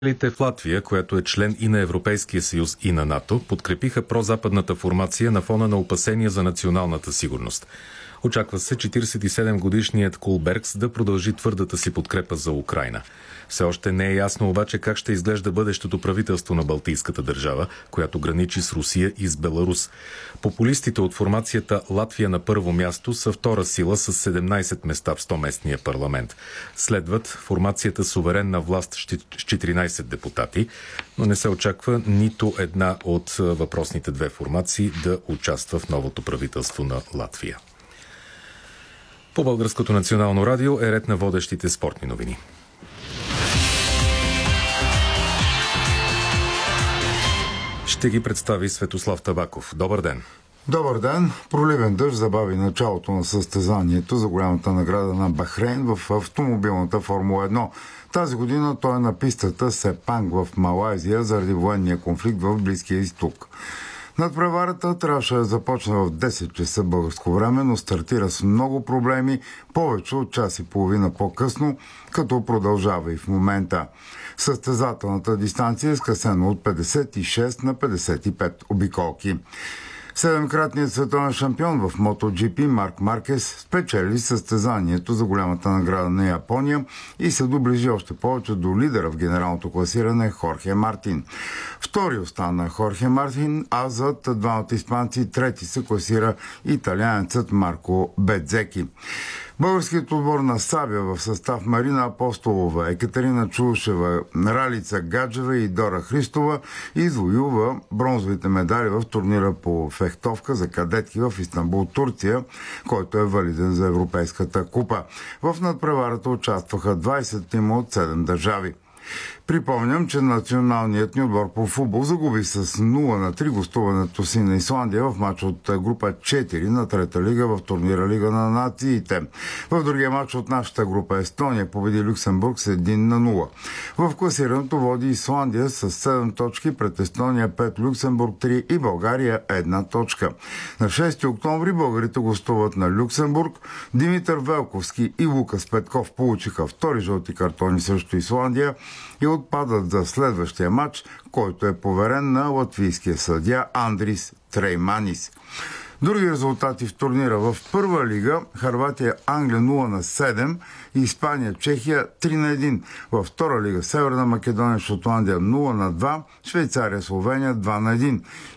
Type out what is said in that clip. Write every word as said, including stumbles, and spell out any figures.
В Латвия, която е член и на Европейския съюз и на НАТО, подкрепиха прозападната формация на фона на опасения за националната сигурност. Очаква се четиридесет и седем годишният Кулбергс да продължи твърдата си подкрепа за Украйна. Все още не е ясно обаче как ще изглежда бъдещото правителство на Балтийската държава, която граничи с Русия и с Беларус. Популистите от формацията Латвия на първо място са втора сила с седемнайсет места в сто-местния парламент. Следват формацията Суверенна власт с четиринайсет депутати, но не се очаква нито една от въпросните две формации да участва в новото правителство на Латвия. По Българското национално радио е ред на водещите спортни новини. Ще ги представи Светослав Табаков. Добър ден! Добър ден! Проливен дъжд забави началото на състезанието за голямата награда на Бахрейн в автомобилната Формула едно. Тази година той е на пистата Сепанг в Малайзия заради военния конфликт в Близкия изток. Надпреварата трябваше да започне в десет часа българско време, но стартира с много проблеми, повече от час и половина по-късно, като продължава и в момента. Състезателната дистанция е скъсена от петдесет и шест на петдесет и пет обиколки. Седемкратният световен шампион в MotoGP Марк Маркес спечели състезанието за голямата награда на Япония и се доближи още повече до лидера в генералното класиране Хорхе Мартин. Втори остана Хорхе Мартин, а зад двамата испанци трети се класира италианецът Марко Бедзеки. Българският отбор на Сабя в състав Марина Апостолова, Екатерина Чулшева, Ралица Гаджева и Дора Христова извоюва бронзовите медали в турнира по фехтовка за кадетки в Истанбул, Турция, който е валиден за Европейската купа. В надпреварата участваха двайсет тима от седем държави. Припомням, че националният ни отбор по футбол загуби с нула на три гостуването си на Исландия в матч от група четири на трета лига в турнира Лига на нациите. В другия матч от нашата група Естония победи Люксембург с един на нула. В класирането води Исландия с седем точки, пред Естония пет, Люксембург три и България една точка. На шести октомври българите гостуват на Люксембург. Димитър Велковски и Лукас Петков получиха втори жълти картони срещу Исландия и отпадат за следващия матч, който е поверен на латвийския съдия Андрис Трейманис. Други резултати в турнира: в първа лига Хърватия Англия нула на седем и Испания Чехия три на един. Във втора лига Северна Македония Шотландия нула на два, Швейцария Словения два на един.